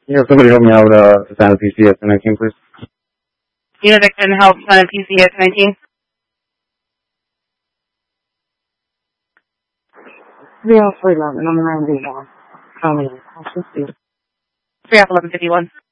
Yeah, somebody help me out, to sign a PCS 19, please. Unit that can help sign a PCS 19. 30311, I'm around the, 3 off 1151.